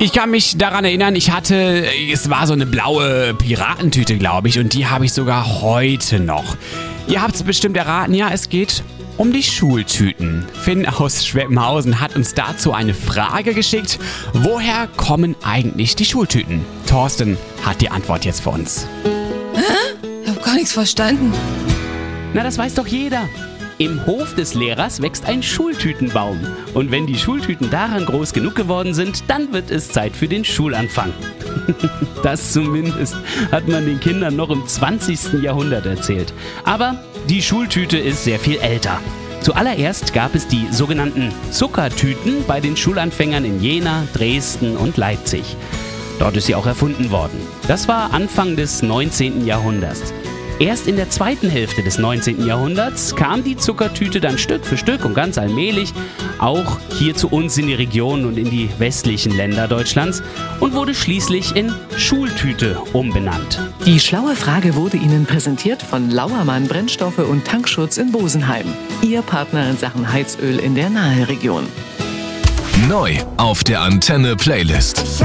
Ich kann mich daran erinnern, es war so eine blaue Piratentüte, glaube ich, und die habe ich sogar heute noch. Ihr habt es bestimmt erraten, ja, es geht um die Schultüten. Finn aus Schweppenhausen hat uns dazu eine Frage geschickt. Woher kommen eigentlich die Schultüten? Thorsten hat die Antwort jetzt für uns. Ich habe gar nichts verstanden. Na, das weiß doch jeder. Im Hof des Lehrers wächst ein Schultütenbaum. Und wenn die Schultüten daran groß genug geworden sind, dann wird es Zeit für den Schulanfang. Das zumindest hat man den Kindern noch im 20. Jahrhundert erzählt. Aber die Schultüte ist sehr viel älter. Zuallererst gab es die sogenannten Zuckertüten bei den Schulanfängern in Jena, Dresden und Leipzig. Dort ist sie auch erfunden worden. Das war Anfang des 19. Jahrhunderts. Erst in der zweiten Hälfte des 19. Jahrhunderts kam die Zuckertüte dann Stück für Stück und ganz allmählich auch hier zu uns in die Region und in die westlichen Länder Deutschlands und wurde schließlich in Schultüte umbenannt. Die schlaue Frage wurde Ihnen präsentiert von Lauermann Brennstoffe und Tankschutz in Bosenheim. Ihr Partner in Sachen Heizöl in der Naheregion. Neu auf der Antenne Playlist.